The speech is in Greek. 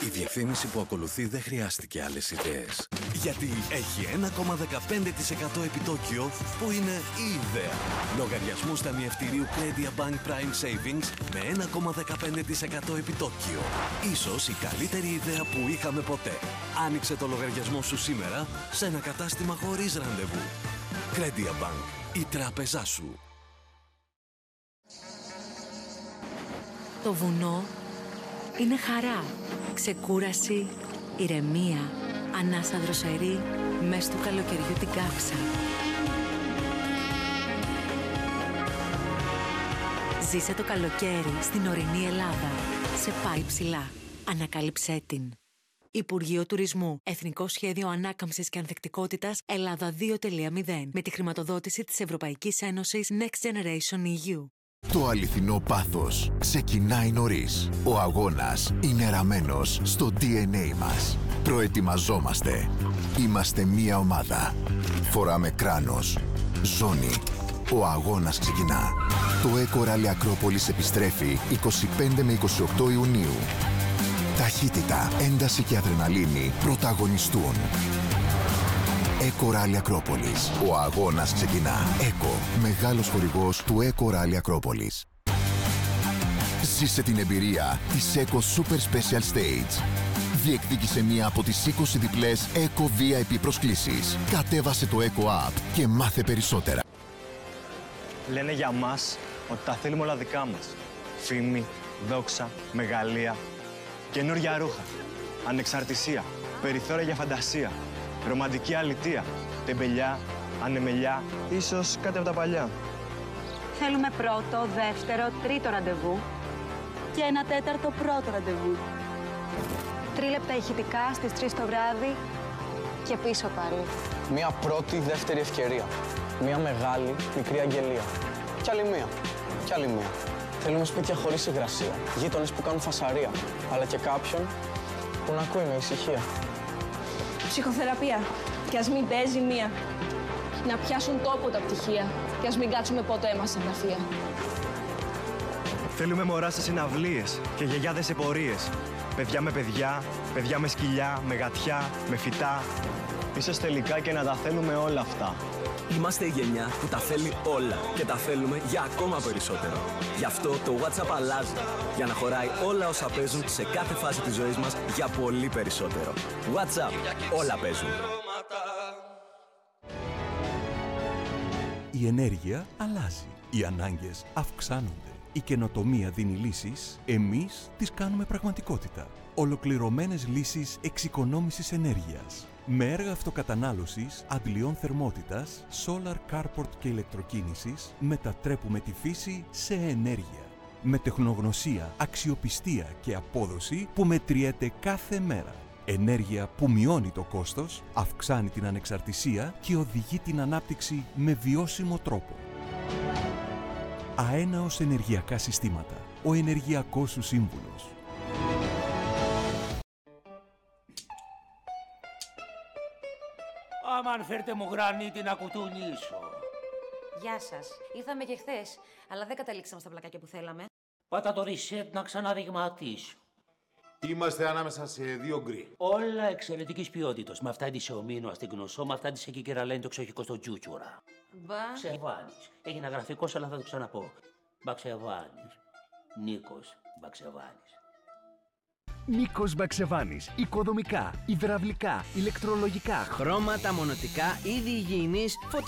Η διαφήμιση που ακολουθεί δεν χρειάστηκε άλλες ιδέες. Γιατί έχει 1,15% επιτόκιο που είναι η ιδέα. Λογαριασμούς ταμιευτηρίου Credit Bank Prime Savings με 1,15% επιτόκιο. Ίσως η καλύτερη ιδέα που είχαμε ποτέ. Άνοιξε το λογαριασμό σου σήμερα σε ένα κατάστημα χωρίς ραντεβού. Credit Bank, η τράπεζά σου. Το βουνό είναι χαρά, ξεκούραση, ηρεμία, ανάσα δροσερή, μες του καλοκαιριού την κάψα. Ζήσε το καλοκαίρι στην ορεινή Ελλάδα. Σε πάει ψηλά. Ανακάλυψέ την. Υπουργείο Τουρισμού. Εθνικό Σχέδιο Ανάκαμψης και Ανθεκτικότητας Ελλάδα 2.0 με τη χρηματοδότηση της Ευρωπαϊκής Ένωσης Next Generation EU. Το αληθινό πάθος ξεκινάει νωρίς. Ο αγώνας είναι ραμμένος στο DNA μας. Προετοιμαζόμαστε. Είμαστε μία ομάδα. Φοράμε κράνος. Ζώνη. Ο αγώνας ξεκινά. Το Eco Rally Ακρόπολης επιστρέφει 25 με 28 Ιουνίου. Ταχύτητα, ένταση και αδρεναλίνη πρωταγωνιστούν. Eco Rally Ακρόπολης. Ο αγώνας ξεκινά. Eco, μεγάλος χορηγός του Eco Rally Ακρόπολης. Ζήσε την εμπειρία της Eco Super Special Stage. Διεκδίκησε μία από τις 20 διπλές Eco VIP προσκλήσεις. Κατέβασε το Eco App και μάθε περισσότερα. Λένε για μας ότι τα θέλουμε όλα δικά μας. Φήμη, δόξα, μεγαλεία, καινούργια ρούχα, ανεξαρτησία, περιθώρια για φαντασία, ρομαντική αλητεία, τεμπελιά, ανεμελιά, ίσως κάτι από τα παλιά. Θέλουμε πρώτο, δεύτερο, τρίτο ραντεβού και ένα τέταρτο πρώτο ραντεβού. 3 λεπτά ηχητικά στις 3 το βράδυ και πίσω πάλι. Μία πρώτη, δεύτερη ευκαιρία. Μία μεγάλη, μικρή αγγελία. Κι άλλη μία. Κι άλλη μία. Θέλουμε σπίτια χωρίς υγρασία. Γείτονες που κάνουν φασαρία. Αλλά και κάποιον που να ακούει με ησυχία. Ψυχοθεραπεία. Κι ας μην παίζει μία. Να πιάσουν τόπο τα πτυχία. Κι ας μην κάτσουμε ποτέ μας σε γραφεία. Θέλουμε μωρά σε συναυλίες και γιαγιάδες σε πορείες. Παιδιά με παιδιά, παιδιά με σκυλιά, με γατιά, με φυτά. Ίσως τελικά και να τα θέλουμε όλα αυτά. Είμαστε η γενιά που τα θέλει όλα και τα θέλουμε για ακόμα περισσότερο. Γι' αυτό το WhatsApp αλλάζει, για να χωράει όλα όσα παίζουν σε κάθε φάση της ζωής μας για πολύ περισσότερο. WhatsApp, όλα παίζουν. Η ενέργεια αλλάζει. Οι ανάγκες αυξάνονται. Η καινοτομία δίνει λύσεις, εμείς τις κάνουμε πραγματικότητα. Ολοκληρωμένες λύσεις εξοικονόμησης ενέργειας. Με έργα αυτοκατανάλωσης, αντλιών θερμότητας, solar carport και ηλεκτροκίνησης, μετατρέπουμε τη φύση σε ενέργεια. Με τεχνογνωσία, αξιοπιστία και απόδοση που μετριέται κάθε μέρα. Ενέργεια που μειώνει το κόστος, αυξάνει την ανεξαρτησία και οδηγεί την ανάπτυξη με βιώσιμο τρόπο. Αέναος ενεργειακά συστήματα. Ο ενεργειακός σου σύμβουλος. Αμάν φέρτε μου γρανίτη να κουτουνίσω. Γεια σας. Ήρθαμε και χθες, αλλά δεν καταλήξαμε στα πλακάκια που θέλαμε. Πάτα το reset να ξαναδειγματίσω. Είμαστε ανάμεσα σε 2 γκρι. Όλα εξαιρετικής ποιότητας. Με αυτά της ομίνο στην γνωσό, με αυτά της εκεί και ραλένει το ξοχικό στο τζούτσουρα. Μπαξεβάνης. Έγινα γραφικός, αλλά θα το ξαναπώ. Μπαξεβάνης. Νίκος Μπαξεβάνης. Νίκος Μπαξεβάνης. Οικοδομικά, υδραυλικά, ηλεκτρολογικά, χρώματα, μονοτικά, είδη υγιεινής,